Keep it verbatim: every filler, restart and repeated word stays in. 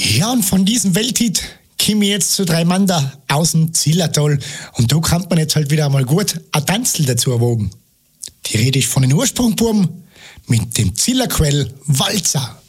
Ja, und von diesem Welthit komme ich jetzt zu drei Mann da aus dem Zillertal. Und da kann man jetzt halt wieder einmal gut ein Tanzel dazu erwogen. Die Rede ist von den Ursprungbuben mit dem Zillerquell Walzer.